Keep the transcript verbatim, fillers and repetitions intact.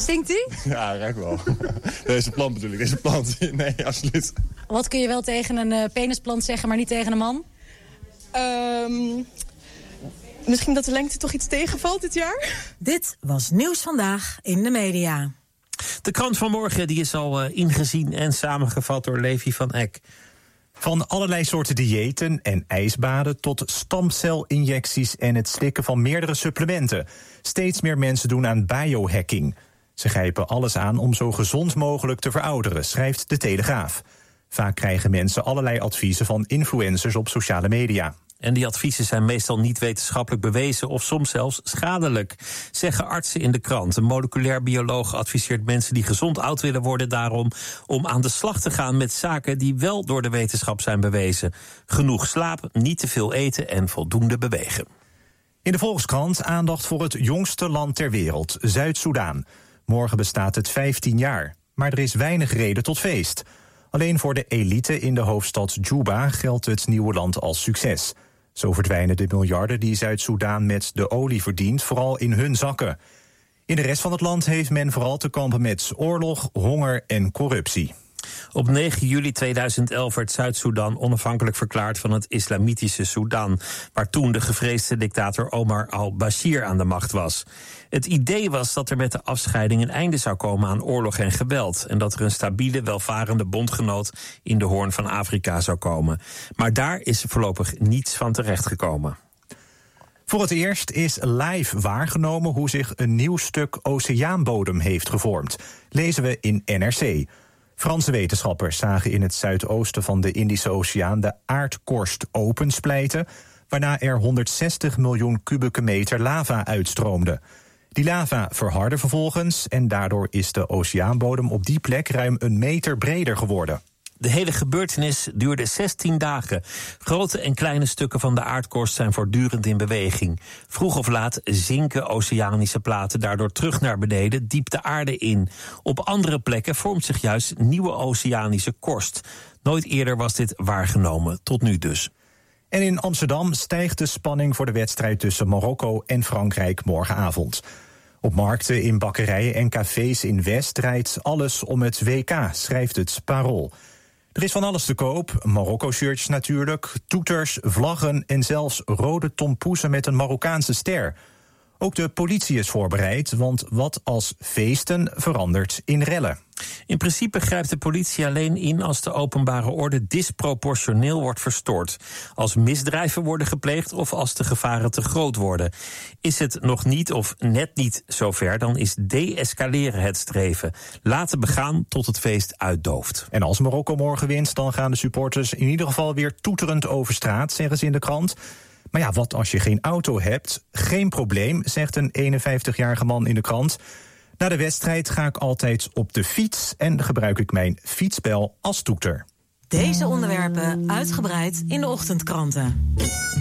Stinkt die? Ja, ruik wel. Deze plant bedoel ik, deze plant. Nee, absoluut. Wat kun je wel tegen een uh, penisplant zeggen, maar niet tegen een man? Um, misschien dat de lengte toch iets tegenvalt dit jaar? Dit was Nieuws Vandaag in de media. De krant van morgen die is al uh, ingezien en samengevat door Levi van Eck. Van allerlei soorten diëten en ijsbaden tot stamcelinjecties en het slikken van meerdere supplementen. Steeds meer mensen doen aan biohacking. Ze grijpen alles aan om zo gezond mogelijk te verouderen, schrijft De Telegraaf. Vaak krijgen mensen allerlei adviezen van influencers op sociale media. En die adviezen zijn meestal niet wetenschappelijk bewezen of soms zelfs schadelijk, zeggen artsen in de krant. Een moleculair bioloog adviseert mensen die gezond oud willen worden daarom om aan de slag te gaan met zaken die wel door de wetenschap zijn bewezen. Genoeg slaap, niet te veel eten en voldoende bewegen. In de Volkskrant aandacht voor het jongste land ter wereld, Zuid-Soedan. Morgen bestaat het vijftien jaar, maar er is weinig reden tot feest. Alleen voor de elite in de hoofdstad Juba geldt het nieuwe land als succes. Zo verdwijnen de miljarden die Zuid-Soedan met de olie verdient vooral in hun zakken. In de rest van het land heeft men vooral te kampen met oorlog, honger en corruptie. Op negen juli tweeduizend elf werd Zuid-Soedan onafhankelijk verklaard van het islamitische Soedan, waar toen de gevreesde dictator Omar al-Bashir aan de macht was. Het idee was dat er met de afscheiding een einde zou komen aan oorlog en geweld en dat er een stabiele, welvarende bondgenoot in de Hoorn van Afrika zou komen. Maar daar is voorlopig niets van terechtgekomen. Voor het eerst is live waargenomen hoe zich een nieuw stuk oceaanbodem heeft gevormd, lezen we in N R C. Franse wetenschappers zagen in het zuidoosten van de Indische Oceaan de aardkorst opensplijten, waarna er honderdzestig miljoen kubieke meter lava uitstroomde. Die lava verhardde vervolgens en daardoor is de oceaanbodem op die plek ruim een meter breder geworden. De hele gebeurtenis duurde zestien dagen. Grote en kleine stukken van de aardkorst zijn voortdurend in beweging. Vroeg of laat zinken oceanische platen daardoor terug naar beneden, diep de aarde in. Op andere plekken vormt zich juist nieuwe oceanische korst. Nooit eerder was dit waargenomen, tot nu dus. En in Amsterdam stijgt de spanning voor de wedstrijd tussen Marokko en Frankrijk morgenavond. Op markten, in bakkerijen en cafés in West draait alles om het W K, schrijft het Parool. Er is van alles te koop, Marokko-shirts natuurlijk, toeters, vlaggen en zelfs rode tompoezen met een Marokkaanse ster. Ook de politie is voorbereid, want wat als feesten verandert in rellen. In principe grijpt de politie alleen in als de openbare orde disproportioneel wordt verstoord. Als misdrijven worden gepleegd of als de gevaren te groot worden. Is het nog niet of net niet zover, dan is de-escaleren het streven. Laten begaan tot het feest uitdooft. En als Marokko morgen wint, dan gaan de supporters in ieder geval weer toeterend over straat, zeggen ze in de krant. Maar ja, wat als je geen auto hebt? Geen probleem, zegt een eenenvijftigjarige man in de krant. Na de wedstrijd ga ik altijd op de fiets en gebruik ik mijn fietsbel als toeter. Deze onderwerpen uitgebreid in de ochtendkranten.